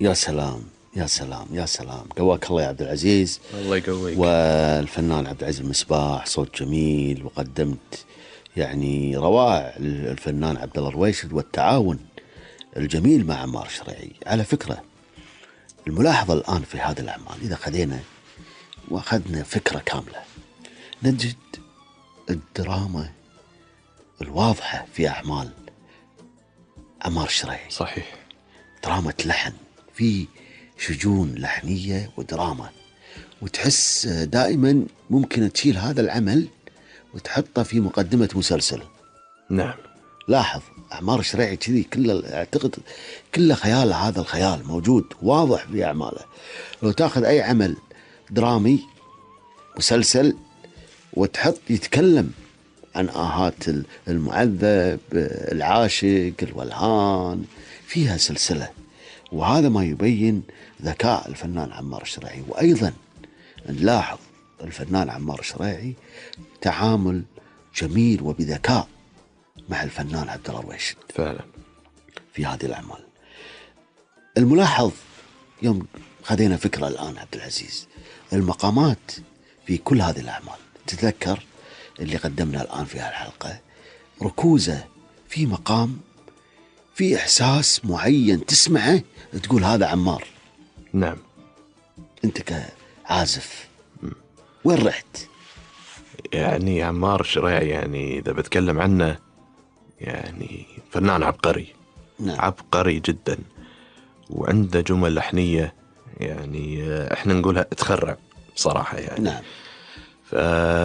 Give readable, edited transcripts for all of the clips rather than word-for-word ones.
يا سلام يا سلام يا سلام، قواك الله يا عبد العزيز. الله يقويك. والفنان عبد العزيز المصباح صوت جميل، وقدمت يعني روائع الفنان عبد الله الرويشد والتعاون الجميل مع عمار الشريعي. على فكرة، الملاحظة الآن في هذه الأعمال إذا خذينا وأخذنا فكرة كاملة، نجد الدراما الواضحة في أعمال عمار الشريعي. صحيح. دراما لحن، في شجون لحنية ودراما، وتحس دائما ممكن تشيل هذا العمل وتحطه في مقدمة مسلسل. نعم. لاحظ أعمار الشريعي كذي كله، أعتقد كله خيال، هذا الخيال موجود واضح في أعماله. لو تأخذ أي عمل درامي مسلسل وتحط يتكلم عن آهات المعذب، العاشق، الولهان، فيها سلسلة، وهذا ما يبين ذكاء الفنان عمار الشريعي. وأيضا نلاحظ الفنان عمار الشريعي تعامل جميل وبذكاء مع الفنان عبد الله الرويشد فعلا في هذه الأعمال. الملاحظ يوم خذينا فكرة الآن عبد العزيز، المقامات في كل هذه الأعمال، تتذكر اللي قدمنا الآن في هالحلقة، ركوزه في مقام، في إحساس معين تسمعه تقول هذا عمار. نعم. أنت كعازف وين رحت؟ يعني عمار الشريعي يعني إذا بتكلم عنه يعني فنان عبقري. نعم. عبقري جدا، وعنده جمل لحنية يعني احنا نقولها تخرع بصراحة يعني. نعم. ف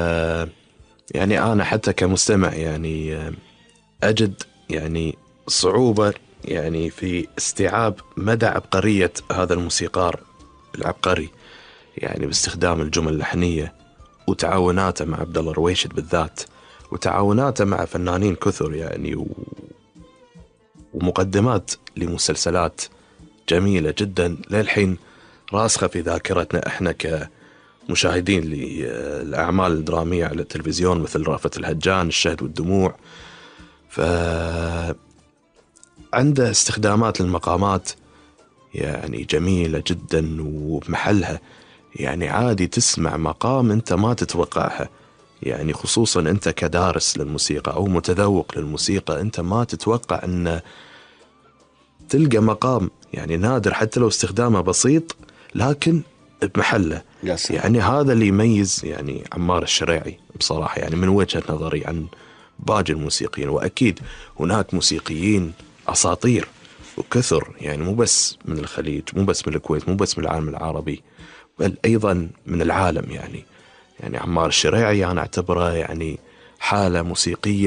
يعني أنا حتى كمستمع يعني أجد يعني صعوبة يعني في استيعاب مدى عبقرية هذا الموسيقار العبقري، يعني باستخدام الجمل اللحنية وتعاوناته مع عبد الله الرويشد بالذات، وتعاوناته مع فنانين كثر يعني ومقدمات لمسلسلات جميلة جدا للحين راسخة في ذاكرتنا احنا كمشاهدين للأعمال الدرامية على التلفزيون، مثل رأفت الهجان، الشهد والدموع. عنده استخدامات للمقامات يعني جميلة جدا وبمحلها، يعني عادي تسمع مقام انت ما تتوقعها، يعني خصوصا انت كدارس للموسيقى او متذوق للموسيقى، انت ما تتوقع ان تلقى مقام يعني نادر حتى لو استخدامه بسيط لكن بمحله. يعني هذا اللي يميز يعني عمار الشريعي بصراحة، يعني من وجهة نظري عن باقي الموسيقيين. وأكيد هناك موسيقيين أساطير وكثر، يعني مو بس من الخليج، مو بس من الكويت، مو بس من العالم العربي، بل أيضا من العالم. يعني عمار الشريعي أنا أعتبره يعني حالة موسيقية